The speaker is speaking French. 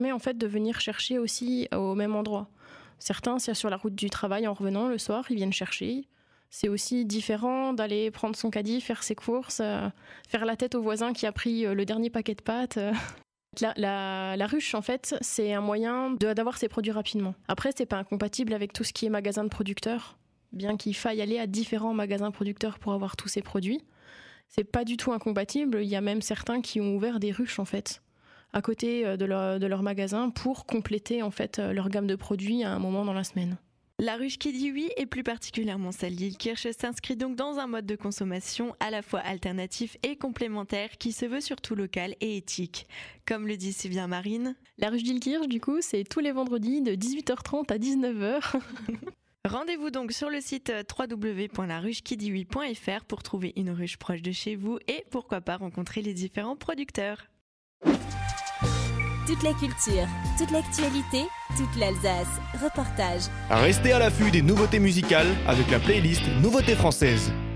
Mais en fait, de venir chercher aussi au même endroit. Certains, c'est sur la route du travail en revenant le soir, ils viennent chercher. C'est aussi différent d'aller prendre son caddie, faire ses courses, faire la tête au voisin qui a pris le dernier paquet de pâtes. La ruche, en fait, c'est un moyen d'avoir ses produits rapidement. Après, c'est pas incompatible avec tout ce qui est magasin de producteurs, bien qu'il faille aller à différents magasins producteurs pour avoir tous ces produits. C'est pas du tout incompatible. Il y a même certains qui ont ouvert des ruches, en fait, à côté de leur magasin pour compléter, en fait, leur gamme de produits à un moment dans la semaine. La ruche qui dit oui, et plus particulièrement celle d'Illkirch, s'inscrit donc dans un mode de consommation à la fois alternatif et complémentaire qui se veut surtout local et éthique. Comme le dit si bien Marine, la ruche d'Illkirch, du coup, c'est tous les vendredis de 18h30 à 19h. Rendez-vous donc sur le site www.laruchequiditout.fr pour trouver une ruche proche de chez vous et pourquoi pas rencontrer les différents producteurs. Toute la culture, toute l'actualité, toute l'Alsace. Reportage. Restez à l'affût des nouveautés musicales avec la playlist Nouveautés françaises.